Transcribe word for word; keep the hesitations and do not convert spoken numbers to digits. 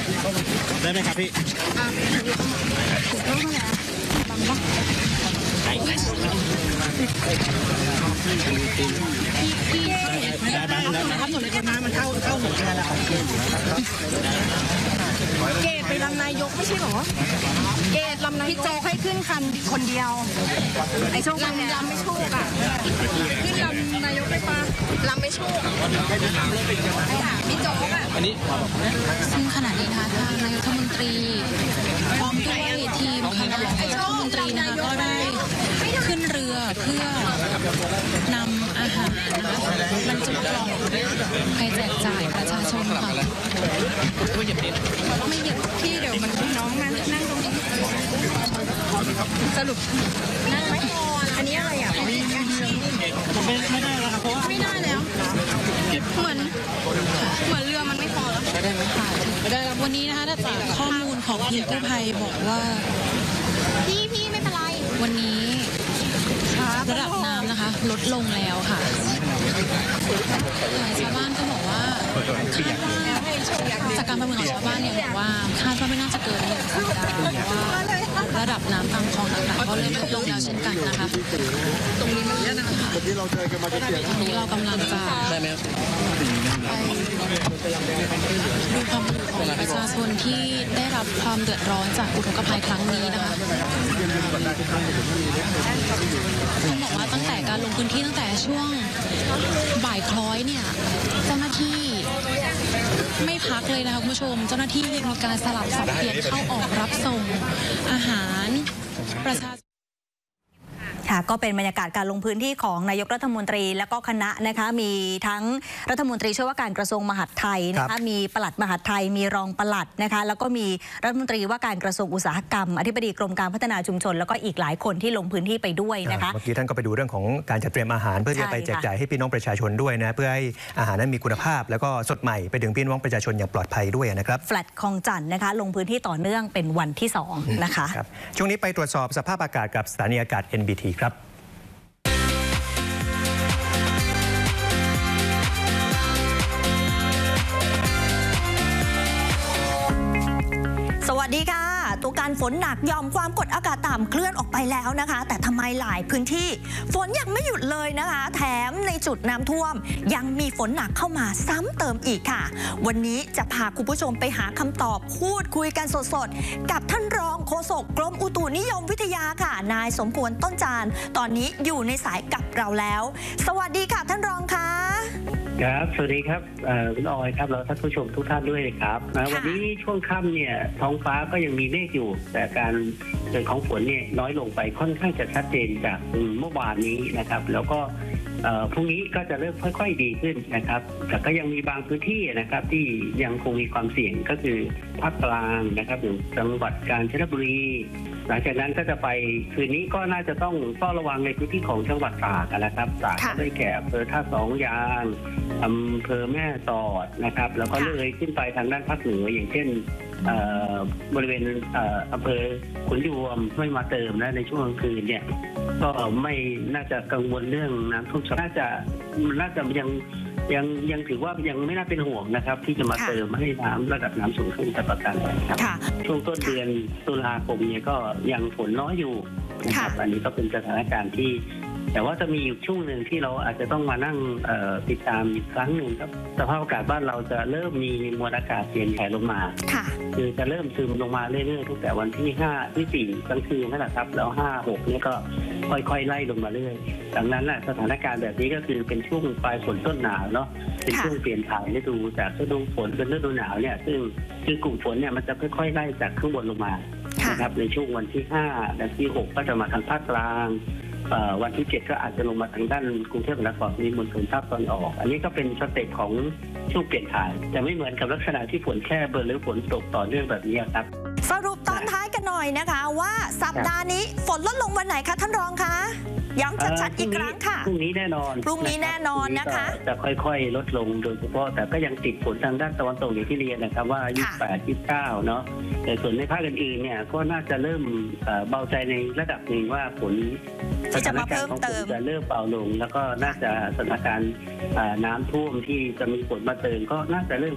ได้ไหมครับพี่ถูกต้องแล้วบังบังพี่ได้ไหมได้ไหมครับหนูเลยมามันเข้าเข้าหนูแล้วล่ะเกตไปลำนายกไม่ใช่หรอเกตลำนายกพี่โจให้ขึ้นคันคนเดียวไอโชคลำลำไม่โชคอ่ะขึ้นลำนายกได้ปะลำไม่โชคพี่โจอ่ะซึ่งขณะนี้นะคะทางนายกรัฐมนตรีพร้อมด้วยทีมคณะรัฐมนตรีนะคะก็ได้ขึ้นเรือเพื่อนำอาหารนะคะบรรจุกล่องไปแจกจ่ายประชาชนค่ะไม่เหยียบพี่เดี๋ยวมันน้องมานั่งตรงนี้สรุปนั่งไม่พออันนี้อะไรอ่ะไม่ไม่ได้แล้วครับเพราะว่าไม่ได้แล้วเหมือนเหมือนเรือมันไม่พอแล้วไม่ได้ไหมค่ะไม่ได้วันนี้นะคะถ้าจากข้อมูลของทีมกู้ภัยบอกว่าพี่พี่ไม่เป็นไรวันนี้ระดับน้ำนะคะลดลงแล้วค่ะชาวบ้านก็บอกว่าจากการประเมินของชาวบ้านเนี่ยบอกว่าคาดว่าไม่น่าจะเกินหนึ่งสัปดาห์เพราะว่าระดับน้ำตามคลองต่างๆก็เริ่มลดลงแล้วเช่นกันนะคะตรงนี้มันเยอะนะคะตรงนี้เราเจอกันมาจะเสียตรงนี้เรากำลังจะได้ไหมดูความรู้ของประชาชนที่ได้รับความเดือดร้อนจากอุทกภัยครั้งนี้นะคะต้องบอกว่าตั้งแต่การลงพื้นที่ตั้งแต่ช่วงบ่ายคล้อยเนี่ยเจ้าหน้าที่ไม่พักเลยนะคะคุณผู้ชมเจ้าหน้าที่มีการสลับสับเปลี่ยนเข้าออกรับส่งอาหารประชาชนค่ะก็เป็นบรรยากาศการลงพื้นที่ของนายกรัฐมนตรีและก็คณะนะคะมีทั้งรัฐมนตรีช่วยว่าการกระทรวงมหาดไทยนะคะมีปลัดมหาดไทยมีรองปลัดนะคะแล้วก็มีรัฐมนตรีว่าการกระทรวงอุตสาหกรรมอธิบดีกรมการพัฒนาชุมชนแล้วก็อีกหลายคนที่ลงพื้นที่ไปด้วยนะคะเมื่อกี้ท่านก็ไปดูเรื่องของการจัดเตรียมอาหารเพื่อที่จะไปแจกจ่ายให้พี่น้องประชาชนด้วยนะเพื่อให้อาหารนั้นมีคุณภาพแล้วก็สดใหม่ไปถึงพี่น้องประชาชนอย่างปลอดภัยด้วยนะครับแฟลตคลองจันทน์นะคะลงพื้นที่ต่อเนื่องเป็นวันที่สองนะคะช่วงนี้ไปตรวจสอบสภาพอากาศกับสถานีอากาศ เอ็น บี ที ครับสวัสดีค่ะตัวการฝนหนักยอมความกดอากาศต่ำเคลื่อนออกไปแล้วนะคะแต่ทำไมหลายพื้นที่ฝนยังไม่หยุดเลยนะคะแถมในจุดน้ำท่วมยังมีฝนหนักเข้ามาซ้ำเติมอีกค่ะวันนี้จะพาคุณผู้ชมไปหาคำตอบพูดคุยกันสดๆกับท่านรองโฆษกกรมอุตุนิยมวิทยาค่ะนายสมควรต้นจานตอนนี้อยู่ในสายกับเราแล้วสวัสดีค่ะท่านรองค่ะครับสวัสดีครับคุณออยครับแล้วท่านผู้ชมทุกท่านด้วยครับวันนี้ช่วงค่ำเนี่ยท้องฟ้าก็ยังมีเมฆอยู่แต่การเกิดของฝนเนี่ยน้อยลงไปค่อนข้างจะชัดเจนจากเมื่อวานนี้นะครับแล้วก็พรุ่งนี้ก็จะเริ่มค่อยๆดีขึ้นนะครับแต่ก็ยังมีบางพื้นที่นะครับที่ยังคงมีความเสี่ยงก็คือภาคกลางนะครับอย่างจังหวัดกาญจนบุรีหลังจากนั้นก็จะไปคืนนี้ก็น่าจะต้องเฝ้าระวังในพื้นที่ของจังหวัดตากนะครับตากก็ได้แก่อำเภอท่าสองยางอำเภอแม่สอดนะครับแล้วก็เลยขึ้นไปทางด้านภาคเหนืออย่างเช่นบริเวณอำเภอขุนยวมไม่มาเติมนะในช่วงกลางคืนเนี่ยก็ไม่น่าจะกังวลเรื่องน้ำท่วมน่าจะน่าจะยังยังยังถือว่ายังไม่น่าเป็นห่วงนะครับที่จะมาเติมให้น้ำระดับน้ำสูงขึ้นแต่ประการใดครับช่วงต้นเดือนตุลาคมเนี่ยก็ยังฝนน้อยอยู่นะครับอันนี้ก็เป็นสถานการณ์ที่แต่ว่าจะมีอยู่ช่วงหนึ่งที่เราอาจจะต้องมานั่งติดตามอีกครั้งหนึ่งครับสภาพอากาศบ้านเราจะเริ่มมีมวลอากาศเย็นแผ่ลงมาคือจะเริ่มซึมลงมาเรื่อยๆตั้งแต่วันที่ห้าที่สี่กลางคืนนั่นแหละครับแล้วห้าหกเนี่ยก็ค่อยๆไล่ลงมาเรื่อยดังนั้นแหละสถานการณ์แบบนี้ก็คือเป็นช่วงปลายฝนต้นหนาวเนาะเป็นช่วงเปลี่ยนถ่ายฤดูจากฤดูฝนเป็นฤดูหนาวเนี่ยซึ่งคือกลุ่มฝนเนี่ยมันจะค่อยๆไล่จากข้างบนลงมานะครับในช่วงวันที่ห้าและที่หกก็จะมาทางภาคกลางวันที่เจ็ดก็อาจจะลงมาทางด้านกรุงเทพมหานครปริมณฑลภาคตะวันออกอันนี้ก็เป็นสเต็ปของช่วงเปลี่ยนถ่ายจะไม่เหมือนกับลักษณะที่ฝนแค่เบอร์หรือฝนตกต่อเนื่องแบบนี้ครับสรุปตอนท้ายกันหน่อยนะคะว่าสัปดาห์นี้ฝนลดลงวันไหนคะท่านรองคะย้ำชัดๆอีกครั้งค่ะพรุ่งนี้แน่นอนพรุ่งนี้แน่นอนนะคะจะค่อยๆลดลงโดยเฉพาะแต่ก็ยังติดฝนทางด้านตะวันตกอย่างที่เรียนนะครับว่ายี่สิบแปด ยี่สิบเก้าเนาะแต่ส่วนในภาคอื่นๆเนี่ยก็น่าจะเริ่มเบาใจในระดับหนึ่งว่าฝนที่จะมาเพิ่มเติมจะเริ่มเบาลงแล้วก็น่าจะสถานการณ์น้ำท่วมที่จะมีฝนมาเติมก็น่าจะเริ่ม